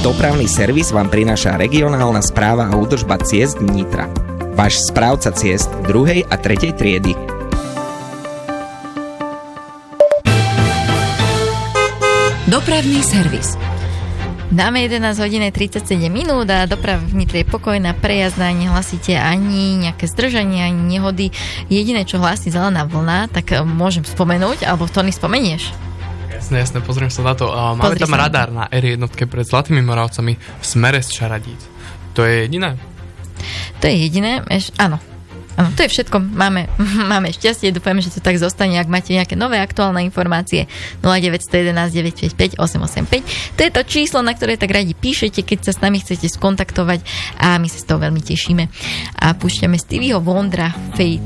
Dopravný servis vám prináša regionálna správa a údržba ciest Nitra. Váš správca ciest 2. a 3. triedy. Dopravný servis. Dáme 11 hodín 37 minút a doprava v Nitre je pokojná, prejazdná, nehlasíte ani nejaké zdržanie, ani nehody. Jediné, čo hlási zelená vlna, tak môžem spomenúť, alebo Tony, spomenieš? Jasne, pozriem sa na to. Máme tam radar na R1 pred Zlatými Moravcami v smere z Čaradíc. To je jediné? To je jediné, áno. Áno, to je všetko. Máme šťastie, dúfam, že to tak zostane. Ak máte nejaké nové aktuálne informácie, 0911 965 885. To je to číslo, na ktoré tak radi píšete, keď sa s nami chcete skontaktovať a my sa z toho veľmi tešíme. A púšťame Stevieho Wondera Fate.